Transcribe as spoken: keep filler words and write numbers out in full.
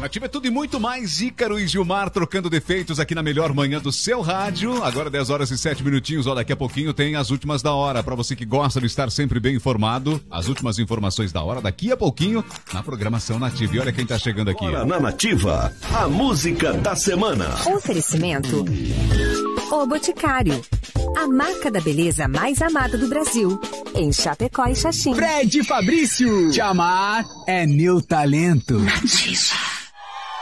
Nativa é tudo e muito mais. Ícaro e Gilmar trocando defeitos aqui na melhor manhã do seu rádio. Agora dez horas e sete minutinhos. Ó, daqui a pouquinho tem as últimas da hora. Pra você que gosta de estar sempre bem informado, as últimas informações da hora daqui a pouquinho na programação Nativa. E olha quem tá chegando aqui. Agora na Nativa, a música da semana. Oferecimento O Boticário, a marca da beleza mais amada do Brasil, em Chapecó e Xaxim. Fred Fabrício, te amar é meu talento. Nativa.